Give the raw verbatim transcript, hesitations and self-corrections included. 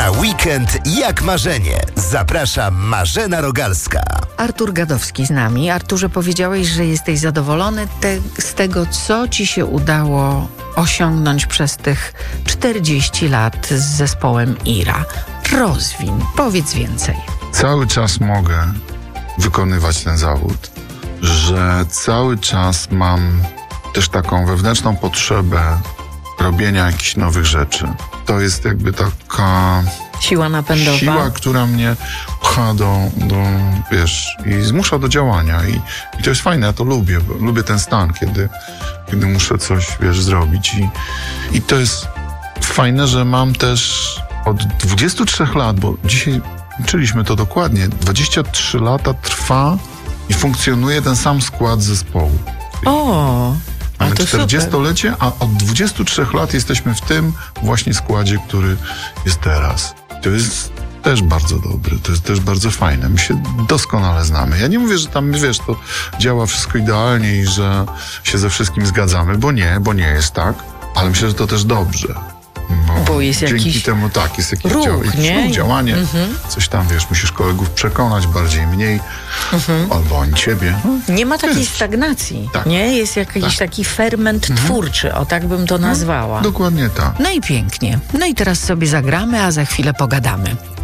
Na weekend jak marzenie. Zaprasza Marzena Rogalska. Artur Gadowski z nami. Arturze, powiedziałeś, że jesteś zadowolony te, z tego, co ci się udało osiągnąć przez tych czterdzieści lat z zespołem Ira. Rozwiń, powiedz więcej. Cały czas mogę wykonywać ten zawód, że cały czas mam też taką wewnętrzną potrzebę robienia jakichś nowych rzeczy. To jest jakby taka Siła napędowa. siła, która mnie pcha do, do wiesz, i zmusza do działania. I, i to jest fajne, ja to lubię, bo lubię ten stan, kiedy, kiedy muszę coś, wiesz, zrobić. I, I to jest fajne, że mam też od dwudziestu trzech lat, bo dzisiaj liczyliśmy to dokładnie, dwadzieścia trzy lata trwa i funkcjonuje ten sam skład zespołu. O, a Mamy to czterdziestolecie, a od dwudziestu trzech lat jesteśmy w tym właśnie składzie, który jest teraz. To jest też bardzo dobre, to jest też bardzo fajne. My się doskonale znamy. Ja nie mówię, że tam, wiesz, to działa wszystko idealnie i że się ze wszystkim zgadzamy, bo nie, bo nie jest tak, ale myślę, że to też dobrze. Bo, Bo jest dzięki jakiś temu tak, jest jakiś ruch, dział, jakiś nie? ruch, działanie, Mhm. coś tam, wiesz, musisz kolegów przekonać bardziej, mniej, Mhm. albo oni ciebie. Nie ma takiej Wiesz. stagnacji, Tak. nie? Jest jakiś Tak. taki ferment twórczy, o tak bym to nazwała. Dokładnie tak. No i pięknie. No i teraz sobie zagramy, a za chwilę pogadamy.